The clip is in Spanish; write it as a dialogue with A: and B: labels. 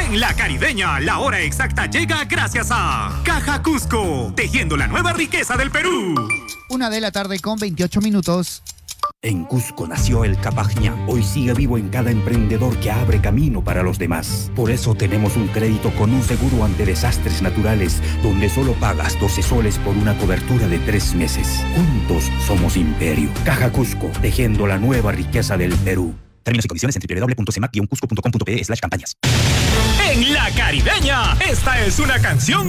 A: En La Caribeña, la hora exacta llega gracias a Caja Cusco, tejiendo la nueva riqueza del Perú.
B: 1:28 p.m.
C: En Cusco nació el Capajñán. Hoy sigue vivo en cada emprendedor que abre camino para los demás. Por eso tenemos un crédito con un seguro ante desastres naturales, donde solo pagas 12 soles por una cobertura de 3 meses. Juntos somos Imperio. Caja Cusco, tejiendo la nueva riqueza del Perú. Términos y condiciones en www.cemac-cusco.com.pe/campañas.
A: En La Caribeña, esta es una canción